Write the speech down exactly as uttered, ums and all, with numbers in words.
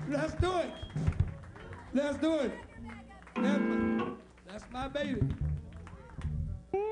Let's do it. Let's do it. That's my, that's my baby.